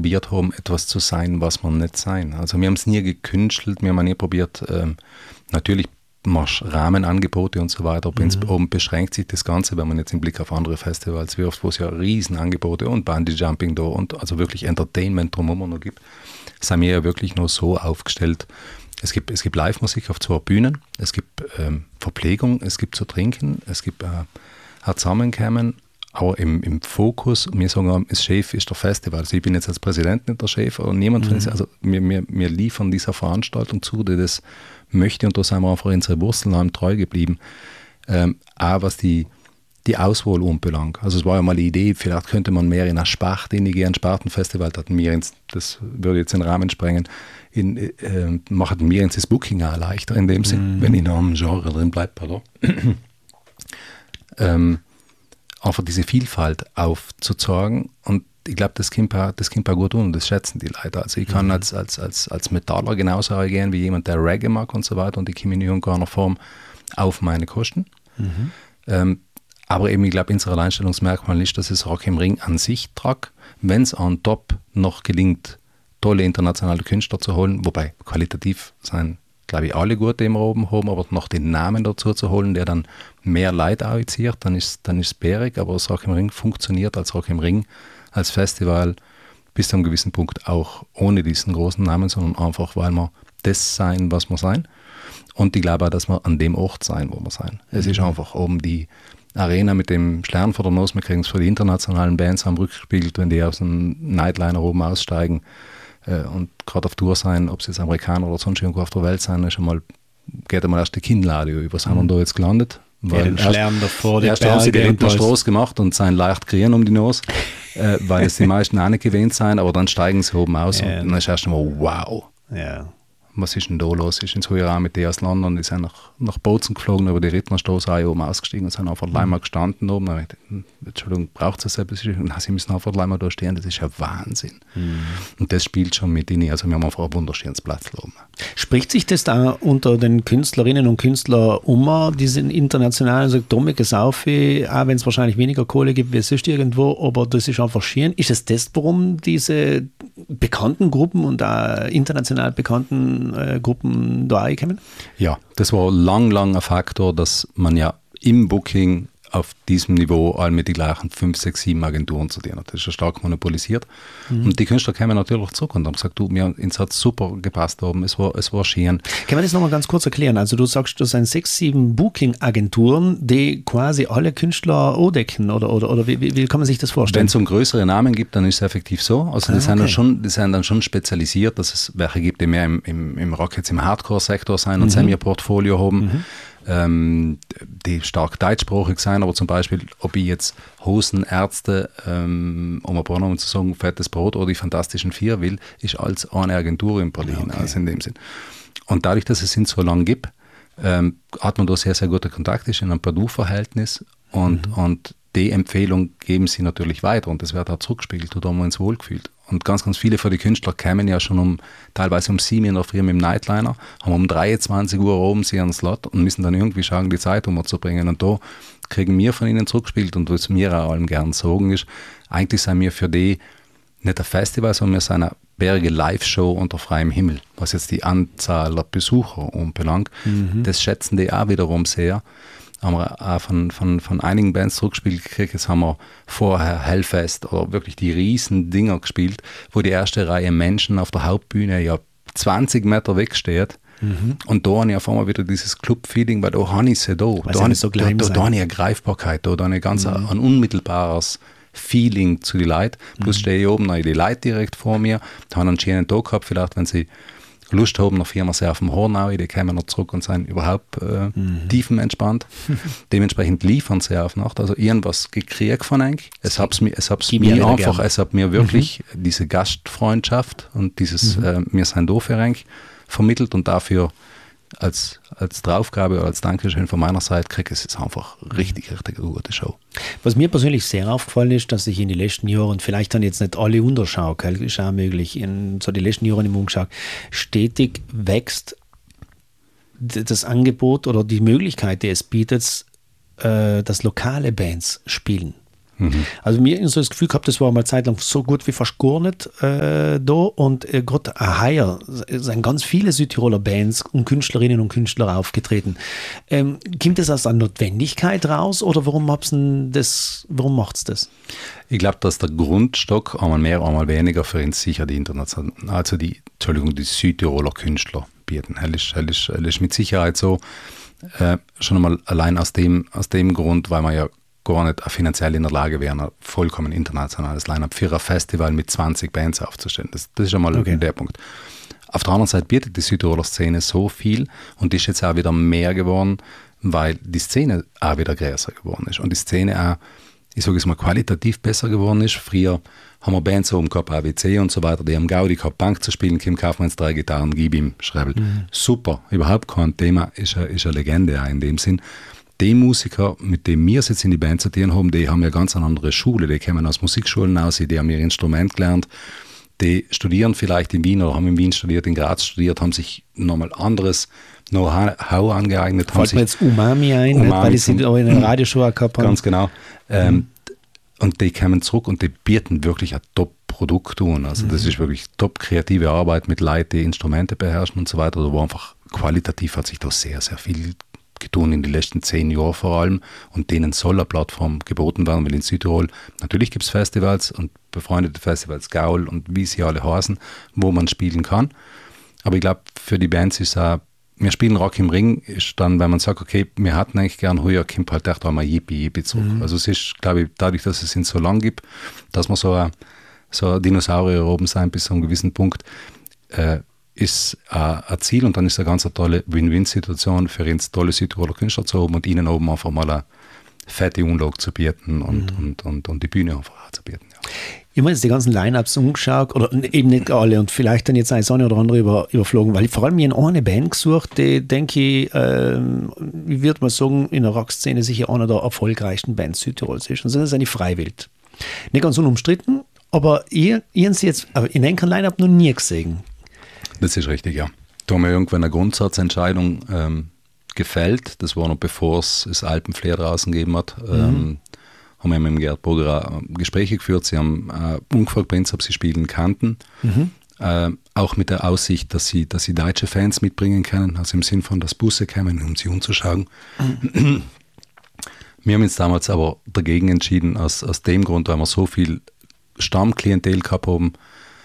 probiert haben, etwas zu sein, was wir nicht sein. Also wir haben es nie gekünstelt, wir haben nie probiert, natürlich machst Rahmenangebote und so weiter, aber oben beschränkt sich das Ganze, wenn man jetzt im Blick auf andere Festivals wirft, wo es ja Riesenangebote und Bungee-Jumping da und also wirklich Entertainment drumherum noch gibt, sind wir ja wirklich nur so aufgestellt. Es gibt Live-Musik auf 2 Bühnen, es gibt Verpflegung, es gibt zu trinken, es gibt Zusammenkommen, aber im Fokus, wir sagen, das Chef ist der Festival. Also ich bin jetzt als Präsident nicht der Chef, oder niemand von uns, also wir liefern dieser Veranstaltung zu, die das möchte, und da sind wir einfach unsere Wurzeln treu geblieben. Auch was die Auswahl anbelangt. Also es war ja mal die Idee, vielleicht könnte man mehr in eine Sparte gehen, ein Spartenfestival, das würde jetzt den Rahmen sprengen, machen wir uns das Booking auch leichter, in dem Sinn, wenn ich noch am Genre drin bleibe, pardon. Einfach diese Vielfalt aufzuzeigen, und ich glaube, das kommt auch gut und das schätzen die Leute. Also ich kann als Metaller genauso reagieren wie jemand, der Reggae mag und so weiter, und ich komme in irgendeiner Form auf meine Kosten. Aber eben, ich glaube, unser Alleinstellungsmerkmal ist, dass es Rock im Ring an sich tragt, wenn es on top noch gelingt, tolle internationale Künstler zu holen, wobei qualitativ sind, glaube ich, alle gut, die wir oben haben, aber noch den Namen dazu zu holen, der dann mehr Leute anzieht, dann ist es bärig, aber das Rock im Ring funktioniert als Rock im Ring, als Festival bis zu einem gewissen Punkt auch ohne diesen großen Namen, sondern einfach, weil wir das sein, was wir sein. Und ich glaube auch, dass wir an dem Ort sein, wo wir sein. Es ist einfach oben die Arena mit dem Stern vor der Nase, wir kriegen es für die internationalen Bands am rückgespiegelt, wenn die aus dem Nightliner oben aussteigen und gerade auf Tour sein, ob sie jetzt Amerikaner oder sonst irgendwo auf der Welt sein, geht einmal erst die Kinnlade über. Sind wir da jetzt gelandet? Weil den Schlern davor, erst haben sie die Straße gemacht und sein leicht kriegen um die Nase, weil es die meisten auch nicht gewöhnt sein, aber dann steigen sie oben aus und dann ist erst einmal wow. Ja. Was ist denn da los? Ist ins Jahr mit der aus London, die sind nach Bozen geflogen, über die Rittnerstraße auch oben ausgestiegen und sind einfach einmal gestanden oben. Dann dachte ich, Entschuldigung, braucht es etwas? Nein, sie müssen einfach einmal da stehen, das ist ja Wahnsinn. Und das spielt schon mit ihnen. Also wir haben einfach ein wunderschönes Platz oben. Spricht sich das da unter den Künstlerinnen und Künstlern die sind international, also Domike Saufi, auch wenn es wahrscheinlich weniger Kohle gibt wie sonst irgendwo, aber das ist einfach schön. Ist es das, warum diese bekannten Gruppen und auch international bekannten Gruppen da reinkommen? Ja, das war lang ein Faktor, dass man ja im Booking auf diesem Niveau all mit den gleichen 5, 6, 7 Agenturen zu tun hat. Das ist ja stark monopolisiert. Und die Künstler kamen natürlich zurück und haben gesagt, uns hat super gepasst oben, es war schön. Können wir das nochmal ganz kurz erklären? Also du sagst, das sind 6, 7 Booking-Agenturen, die quasi alle Künstler andecken, oder wie kann man sich das vorstellen? Wenn es um größere Namen gibt, dann ist es effektiv so. Also die sind dann schon spezialisiert, dass es welche gibt, die mehr im Rock, jetzt im Hardcore-Sektor sein und sein ihr Portfolio haben. Die stark deutschsprachig sein, aber zum Beispiel, ob ich jetzt Hosen, Ärzte, um ein paar Namen zu sagen, Fettes Brot oder die Fantastischen Vier will, ist als eine Agentur in Berlin, also in dem Sinn. Und dadurch, dass es ihn so lange gibt, hat man da sehr, sehr gute Kontakte, ist in einem Purdue-Verhältnis und die Empfehlung geben sie natürlich weiter und das wird auch zurückgespiegelt, da haben wir uns wohlgefühlt. Und ganz viele von den Künstlern kämen ja schon teilweise um 7 in der Früh mit dem Nightliner, haben um 23 Uhr oben sie einen Slot und müssen dann irgendwie schauen, die Zeit umzubringen. Und da kriegen wir von ihnen zurückgespielt und was mir auch allem gern sagen ist, eigentlich sind wir für die nicht ein Festival, sondern wir sind eine bärige Live-Show unter freiem Himmel, was jetzt die Anzahl der Besucher anbelangt. Das schätzen die auch wiederum sehr. Haben wir auch von einigen Bands zurückgespielt gekriegt. Jetzt haben wir vorher Hellfest oder wirklich die riesen Dinger gespielt, wo die erste Reihe Menschen auf der Hauptbühne ja 20 Meter wegsteht. Und da habe ich auf einmal wieder dieses Club-Feeling, weil da habe ich sie da. Da habe ich eine Greifbarkeit, da habe ich ganz ein unmittelbares Feeling zu den Leuten. Plus stehe ich oben, habe die Leute direkt vor mir. Da haben einen schönen Tag gehabt, vielleicht wenn sie Lust haben, nach Firma sehr auf dem Horn, die kommen noch zurück und sind überhaupt tiefenentspannt. Dementsprechend liefern sie auf Nacht. Also irgendwas gekriegt von eigentlich. Es hat mir wirklich diese Gastfreundschaft und dieses wir sind da für eigentlich vermittelt und dafür als Draufgabe oder als Dankeschön von meiner Seite kriege ich jetzt einfach richtig eine gute Show. Was mir persönlich sehr aufgefallen ist, dass ich in den letzten Jahren, vielleicht dann jetzt nicht alle unterschaue, ist auch möglich, in so die letzten Jahren im Umschau, stetig wächst das Angebot oder die Möglichkeit, die es bietet, dass lokale Bands spielen. Also mir ist so das Gefühl gehabt, das war mal eine Zeit lang so gut wie fast gar nicht da und gerade heuer sind ganz viele Südtiroler Bands und Künstlerinnen und Künstler aufgetreten. Kommt das aus einer Notwendigkeit raus oder warum macht es das? Ich glaube, dass der Grundstock einmal mehr, einmal weniger für uns sicher die die Südtiroler Künstler bieten. Das ist mit Sicherheit so. Schon einmal allein aus dem Grund, weil man ja gar nicht finanziell in der Lage wären, ein vollkommen internationales Line-Up für ein Festival mit 20 Bands aufzustellen. Das ist einmal der Punkt. Auf der anderen Seite bietet die Südtiroler Szene so viel und ist jetzt auch wieder mehr geworden, weil die Szene auch wieder größer geworden ist und die Szene auch, ich sage es mal, qualitativ besser geworden ist. Früher haben wir Bands oben gehabt, AWC und so weiter, die haben Gaudi gehabt, Bank zu spielen, Kim Kaufmanns 3 Gitarren, gib ihm, Schrebbel. Super, überhaupt kein Thema, ist eine Legende auch in dem Sinn. Die Musiker, mit denen wir jetzt in die Band zu tun haben, die haben ja ganz eine andere Schule, die kommen aus Musikschulen aus, die haben ihr Instrument gelernt, die studieren vielleicht in Wien oder haben in Wien studiert, in Graz studiert, haben sich nochmal anderes Know-how angeeignet. Fällt mir jetzt Umami ein, weil ich sie auch in der Radioshow gehabt habe. Ganz genau. Und die kommen zurück und die bieten wirklich ein Top-Produkt an. Also das ist wirklich top-kreative Arbeit mit Leuten, die Instrumente beherrschen und so weiter. Da war einfach qualitativ hat sich da sehr, sehr viel getan in den letzten 10 Jahren vor allem und denen soll eine Plattform geboten werden, weil in Südtirol natürlich gibt es Festivals und befreundete Festivals, Gaul und wie sie alle heißen, wo man spielen kann. Aber ich glaube, für die Bands ist auch, wir spielen Rock im Ring, ist dann, wenn man sagt, okay, wir hatten eigentlich gern heuer, kommt halt echt einmal Yippie zurück. Also es ist, glaube ich, dadurch, dass es ihn so lang gibt, dass man so ein Dinosaurier oben sein bis zu einem gewissen Punkt, ist ein Ziel und dann ist eine ganz tolle Win-Win-Situation für uns tolle Südtiroler Künstler zu haben und ihnen oben einfach mal eine fette Unlage zu bieten und die Bühne einfach zu bieten. Ja. Ich habe mir jetzt die ganzen Line-Ups umgeschaut, oder eben nicht alle und vielleicht dann jetzt eine oder andere überflogen, weil ich vor allem mir eine Band gesucht, die, denke ich, ich würde mal sagen, in der Rockszene sicher einer der erfolgreichsten Bands Südtirols ist. Und das ist eine Freiwild. Nicht ganz unumstritten, aber ihr habt sie jetzt in einem Line-Up noch nie gesehen. Das ist richtig, ja. Da haben wir irgendwann eine Grundsatzentscheidung gefällt. Das war noch bevor es das Alpenflair draußen gegeben hat. Haben wir mit dem Gerd Burger Gespräche geführt. Sie haben ungefragt bei uns, ob sie spielen kannten. Auch mit der Aussicht, dass sie deutsche Fans mitbringen können. Also im Sinn von, dass Busse kommen, um sie umzuschauen. Wir haben uns damals aber dagegen entschieden, aus dem Grund, weil wir so viel Stammklientel gehabt haben,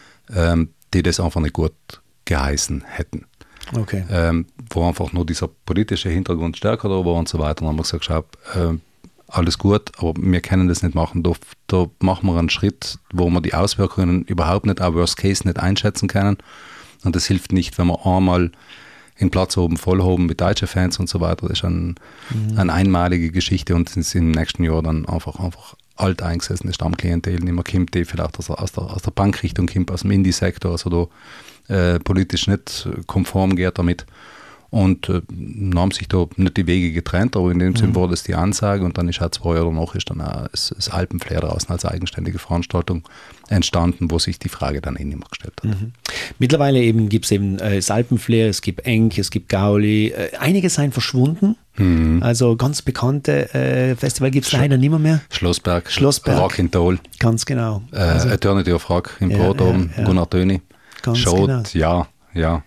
die das einfach nicht gut geheißen hätten. Okay. Wo einfach nur dieser politische Hintergrund stärker da war und so weiter. Und dann haben wir gesagt, schau, alles gut, aber wir können das nicht machen. Da machen wir einen Schritt, wo wir die Auswirkungen überhaupt nicht, auch Worst Case nicht einschätzen können. Und das hilft nicht, wenn wir einmal den Platz oben voll haben mit deutschen Fans und so weiter. Das ist eine einmalige Geschichte und es ist im nächsten Jahr dann einfach alteingesessene Stammklientel nicht mehr kommt, die vielleicht aus der Bankrichtung kommt, aus dem Indie-Sektor, also da politisch nicht konform geht damit. Und dann haben sich da nicht die Wege getrennt, aber in dem Sinn war das die Ansage und dann ist halt 2 Jahre danach ist dann auch das Alpenflair draußen als eigenständige Veranstaltung entstanden, wo sich die Frage dann nicht mehr gestellt hat. Mittlerweile gibt es das Alpenflair, es gibt Enk, es gibt Gauli, einige sind verschwunden, also ganz bekannte Festival gibt es leider nicht mehr. Schlossberg. Rock in Tol. Ganz genau. Eternity of Rock im Brot oben, Gunnar Töni. Ganz Schaut, genau. ja.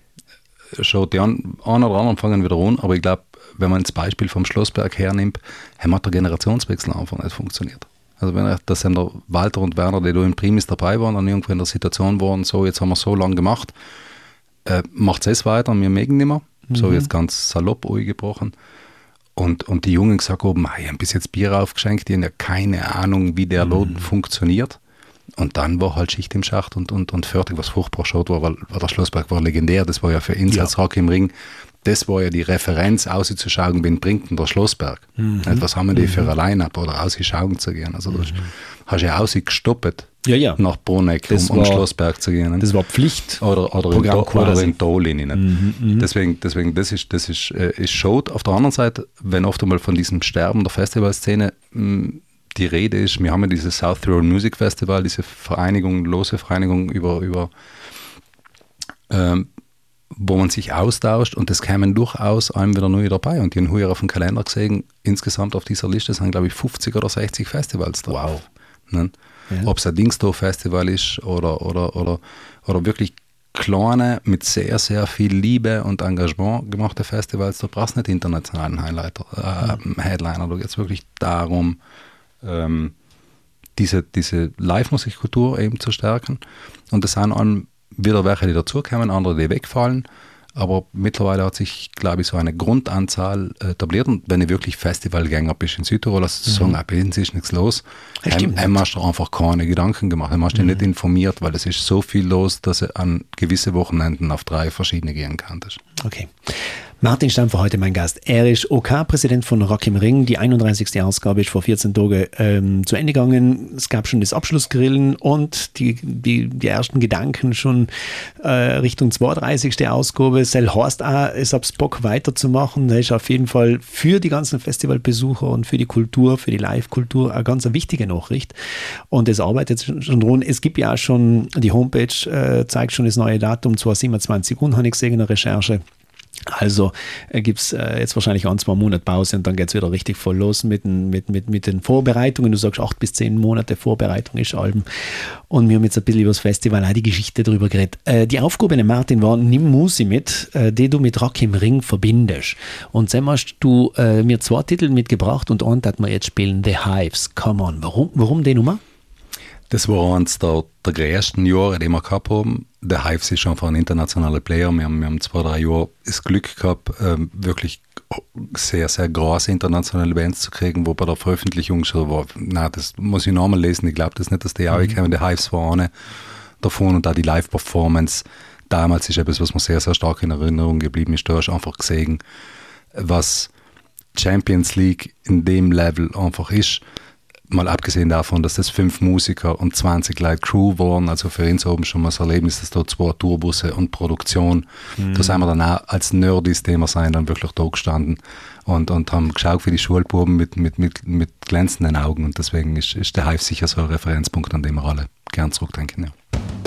Schaut die einen oder anderen fangen wieder an, aber ich glaube, wenn man das Beispiel vom Schlossberg hernimmt, hat der Generationswechsel einfach nicht funktioniert. Also das sind der Walter und Werner, die da im Primis dabei waren, dann irgendwo in der Situation waren, so jetzt haben wir so lange gemacht, macht es weiter und wir mögen nicht mehr. So jetzt ganz salopp angebrochen. Und die Jungen gesagt haben, ich habe bis jetzt Bier aufgeschenkt, die haben ja keine Ahnung, wie der Laden funktioniert. Und dann war halt Schicht im Schacht und fertig, was furchtbar schaut war, weil der Schlossberg war legendär, das war ja für uns als Rock im Ring, das war ja die Referenz, auszuschauen, wen bringt denn der Schlossberg? Was haben wir die für ein Line-Up oder ausschauen zu gehen? Also du hast ja ausgestoppt nach Bruneck, um Schlossberg zu gehen. Das war Pflicht. Oder in Dolin. Deswegen, das ist schade. Auf der anderen Seite, wenn oft einmal von diesem Sterben der Festivalszene die Rede ist, wir haben ja dieses South Tirol Music Festival, diese lose Vereinigung wo man sich austauscht und es kämen durchaus einem wieder neue dabei. Und die haben heuer auf dem Kalender gesehen, insgesamt auf dieser Liste sind, glaube ich, 50 oder 60 Festivals drauf. Wow. Ne? Ja. Ob es ein Dingsdorf-Festival ist oder wirklich kleine, mit sehr, sehr viel Liebe und Engagement gemachte Festivals, da brauchst du nicht internationalen Headliner. Da geht es wirklich darum, diese Live-Musikkultur eben zu stärken. Und es sind wieder welche, die dazukommen, andere, die wegfallen. Aber mittlerweile hat sich, glaube ich, so eine Grundanzahl etabliert. Und wenn du wirklich Festivalgänger bist in Südtirol, also zu sagen, bei uns ist nichts los, hast du einfach keine Gedanken gemacht. Du hast dich nicht informiert, weil es ist so viel los, dass du an gewisse Wochenenden auf 3 verschiedene gehen kannst. Okay. Martin Stampfer heute mein Gast. Er ist OK-Präsident von Rock im Ring. Die 31. Ausgabe ist vor 14 Tagen zu Ende gegangen. Es gab schon das Abschlussgrillen und die ersten Gedanken schon Richtung 32. Ausgabe. Sel heißt auch, es hat Bock weiterzumachen. Das ist auf jeden Fall für die ganzen Festivalbesucher und für die Kultur, für die Live-Kultur eine ganz wichtige Nachricht. Und es arbeitet schon dran. Es gibt ja auch schon, die Homepage zeigt schon das neue Datum, 2027 und habe ich gesehen in der Recherche. Also gibt es jetzt wahrscheinlich 1-2 Monate Pause und dann geht es wieder richtig voll los mit den Vorbereitungen. Du sagst 8 bis 10 Monate Vorbereitung ist Alben. Und wir haben jetzt ein bisschen über das Festival auch die Geschichte darüber geredet. Die Aufgabe von Martin war, nimm Musik mit, die du mit Rock im Ring verbindest. Und dann hast du mir 2 Titel mitgebracht und einen, das wir jetzt spielen, The Hives. Come on. Warum die Nummer? Das war eines der größten Jahre, die wir gehabt haben. Der Hives ist einfach ein internationaler Player. Wir haben 2-3 Jahre das Glück gehabt, wirklich sehr, sehr große internationale Bands zu kriegen, wo bei der Veröffentlichung schon war, das muss ich nochmal lesen, ich glaube das nicht, dass die auch kamen. Der Hives war eine davon und auch die Live-Performance damals ist etwas, was mir sehr, sehr stark in Erinnerung geblieben ist. Da hast du einfach gesehen, was Champions League in dem Level einfach ist. Mal abgesehen davon, dass das 5 Musiker und 20 Leute Crew waren, also für uns oben schon mal das Erlebnis, dass da 2 Tourbusse und Produktion, da sind wir dann auch als Nerdys, die wir sein, dann wirklich da gestanden und haben geschaut für die Schulbuben mit glänzenden Augen und deswegen ist der Hive sicher so ein Referenzpunkt, an dem wir alle gern zurückdenken. Ja.